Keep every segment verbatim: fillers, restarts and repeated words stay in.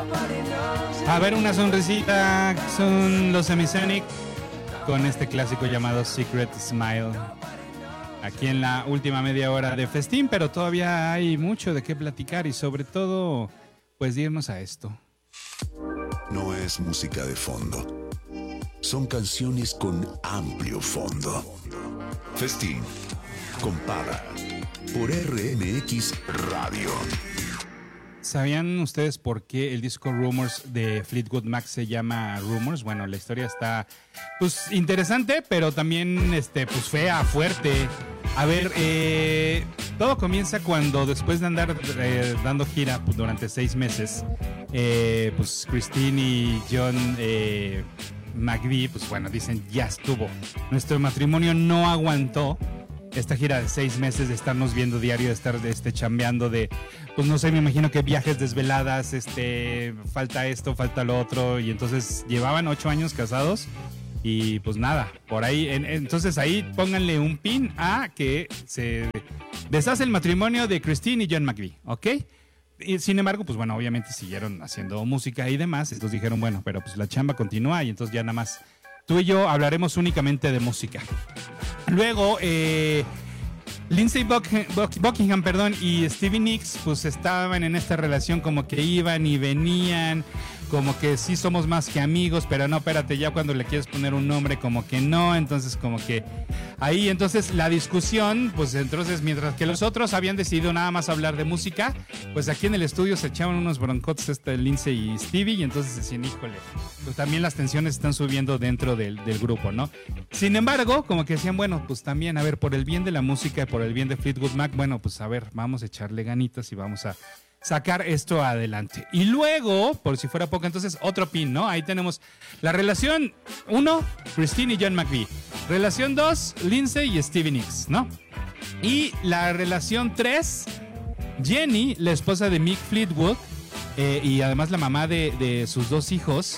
A ver, una sonrisita. Son los Semisonic con este clásico llamado Secret Smile. Aquí en la última media hora de festín, pero todavía hay mucho de qué platicar y sobre todo, pues irnos a esto. No es música de fondo. Son canciones con amplio fondo. Festín con Parra por R M X Radio. ¿Sabían ustedes por qué el disco Rumors de Fleetwood Mac se llama Rumors? Bueno, la historia está pues interesante, pero también este pues fea, fuerte. A ver, eh, todo comienza cuando después de andar eh, dando gira pues, durante seis meses, eh, pues Christine y John eh, McVie, pues bueno, dicen ya estuvo. Nuestro matrimonio no aguantó esta gira de seis meses de estarnos viendo diario, de estar este, chambeando, de, pues no sé, me imagino que viajes, desveladas, este, falta esto, falta lo otro, y entonces llevaban ocho años casados y pues nada, por ahí, en, entonces ahí pónganle un pin a que se deshace el matrimonio de Christine y John McVie, ¿ok? Y sin embargo, pues bueno, obviamente siguieron haciendo música y demás, entonces dijeron, bueno, pero pues la chamba continúa y entonces ya nada más tú y yo hablaremos únicamente de música. Luego, eh, Lindsey Buck- Buck- Buckingham perdón, y Stevie Nicks pues estaban en esta relación como que iban y venían, como que sí somos más que amigos, pero no, espérate, ya cuando le quieres poner un nombre como que no, entonces como que ahí, entonces la discusión, pues entonces mientras que los otros habían decidido nada más hablar de música, pues aquí en el estudio se echaban unos broncotes este Lindsey y Stevie y entonces decían, híjole, pues también las tensiones están subiendo dentro del, del grupo, ¿no? Sin embargo, como que decían, bueno, pues también, a ver, por el bien de la música y por el bien de Fleetwood Mac, bueno, pues a ver, vamos a echarle ganitas y vamos a sacar esto adelante. Y luego, por si fuera poco, entonces otro pin, ¿no? Ahí tenemos la relación uno, Christine y John McVie. Relación dos, Lindsey y Stevie Nicks, ¿no? Y la relación tres, Jenny, la esposa de Mick Fleetwood, eh, y además la mamá de, de sus dos hijos,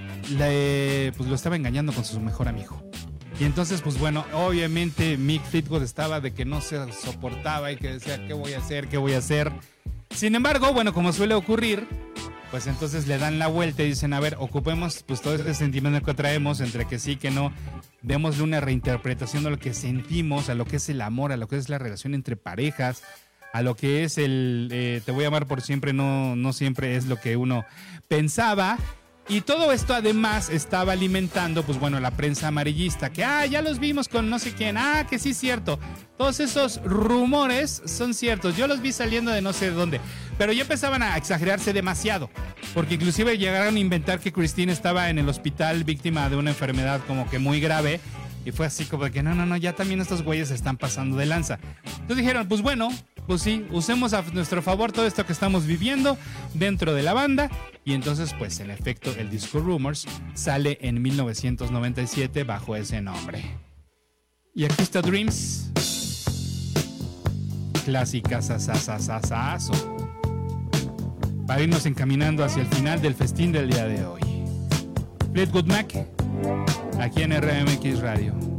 le, pues lo estaba engañando con su mejor amigo. Y entonces, pues bueno, obviamente Mick Fleetwood estaba de que no se soportaba y que decía, ¿qué voy a hacer? ¿Qué voy a hacer? Sin embargo, bueno, como suele ocurrir, pues entonces le dan la vuelta y dicen, a ver, ocupemos pues todo ese sentimiento que traemos, entre que sí, que no, démosle una reinterpretación de lo que sentimos, a lo que es el amor, a lo que es la relación entre parejas, a lo que es el eh, te voy a amar por siempre, no, no siempre es lo que uno pensaba. Y todo esto además estaba alimentando, pues bueno, la prensa amarillista, que ah, ya los vimos con no sé quién, ah, que sí es cierto. Todos esos rumores son ciertos, yo los vi saliendo de no sé dónde, pero ya empezaban a exagerarse demasiado, porque inclusive llegaron a inventar que Christine estaba en el hospital víctima de una enfermedad como que muy grave, y fue así como de que no, no, no, ya también estos güeyes se están pasando de lanza. Entonces dijeron, pues bueno, pues sí, usemos a nuestro favor todo esto que estamos viviendo dentro de la banda. Y entonces, pues en efecto, el disco Rumors sale en mil novecientos noventa y siete bajo ese nombre. Y aquí está Dreams. Clásica sasasasasazo. Para irnos encaminando hacia el final del festín del día de hoy. Fleetwood Mac, aquí en R M X Radio.